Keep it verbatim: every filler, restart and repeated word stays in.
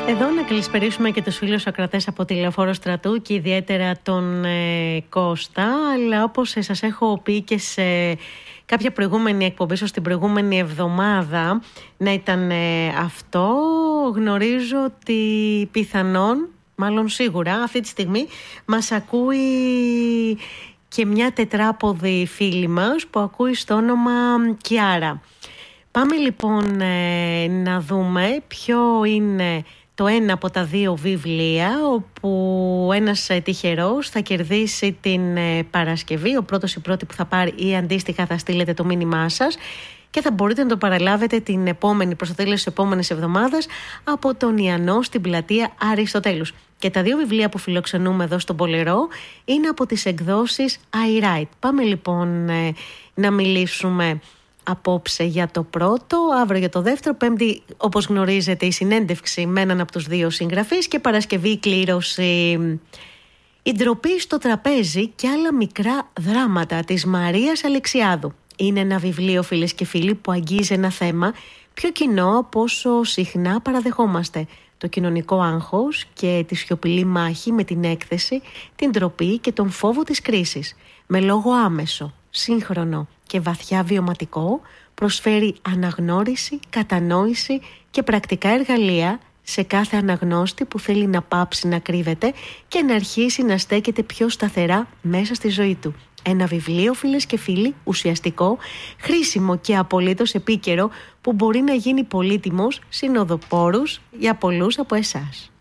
Εδώ να καλησπερίσουμε και τους φίλους ακροατές από τη Λεωφόρο Στρατού και ιδιαίτερα τον ε, Κώστα, αλλά όπως ε, σας έχω πει και σε κάποια προηγούμενη εκπομπή, ίσως την προηγούμενη εβδομάδα να ήταν ε, αυτό, γνωρίζω ότι πιθανόν, μάλλον σίγουρα αυτή τη στιγμή μας ακούει και μια τετράποδη φίλη μας που ακούει στο όνομα Κιάρα. Πάμε λοιπόν ε, να δούμε ποιο είναι το ένα από τα δύο βιβλία όπου ένας τυχερός θα κερδίσει την Παρασκευή, ο πρώτος ή πρώτη που θα πάρει ή αντίστοιχα θα στείλετε το μήνυμά σας και θα μπορείτε να το παραλάβετε την επόμενη, προς το τέλος της επόμενης εβδομάδας από τον Ιαννό στην πλατεία Αριστοτέλους. Και τα δύο βιβλία που φιλοξενούμε εδώ στον Πολερό είναι από τις εκδόσεις I Write. Πάμε λοιπόν να μιλήσουμε απόψε για το πρώτο, αύριο για το δεύτερο, Πέμπτη όπως γνωρίζετε η συνέντευξη με έναν από τους δύο συγγραφείς και Παρασκευή η κλήρωση. Η ντροπή στο τραπέζι και άλλα μικρά δράματα της Μαρίας Αλεξιάδου. Είναι ένα βιβλίο, φίλες και φίλοι, που αγγίζει ένα θέμα πιο κοινό από όσο συχνά παραδεχόμαστε. Το κοινωνικό άγχος και τη σιωπηλή μάχη με την έκθεση, την ντροπή και τον φόβο της κρίσης. Με λόγο άμεσο, σύγχρονο και βαθιά βιωματικό, προσφέρει αναγνώριση, κατανόηση και πρακτικά εργαλεία σε κάθε αναγνώστη που θέλει να πάψει να κρύβεται και να αρχίσει να στέκεται πιο σταθερά μέσα στη ζωή του. Ένα βιβλίο, φίλες και φίλοι, ουσιαστικό, χρήσιμο και απολύτως επίκαιρο που μπορεί να γίνει πολύτιμος συνοδοπόρους για πολλούς από εσάς.